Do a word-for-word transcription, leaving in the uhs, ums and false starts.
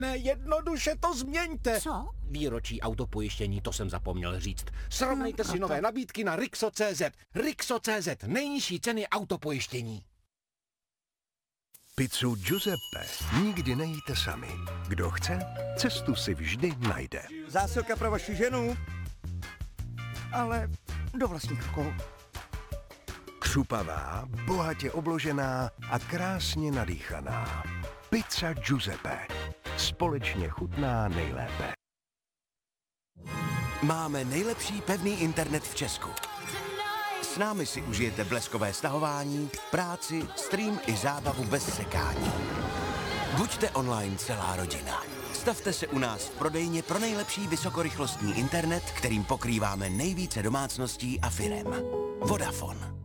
Ne, jednoduše to změňte. Co? Výročí autopojištění, to jsem zapomněl říct. Srovnejte si nové nabídky na Rixo tečka cé zet. Rixo tečka cé zet, nejnižší ceny autopojištění. Pizzu Giuseppe nikdy nejíte sami. Kdo chce, cestu si vždy najde. Zásilka pro vaši ženu. Ale do vlastních rukou. Křupavá, bohatě obložená a krásně nadýchaná. Pizza Giuseppe. Společně chutná nejlépe. Máme nejlepší pevný internet v Česku. S námi si užijete bleskové stahování, práci, stream i zábavu bez sekání. Buďte online celá rodina. Stavte se u nás v prodejně pro nejlepší vysokorychlostní internet, kterým pokrýváme nejvíce domácností a firem. Vodafone.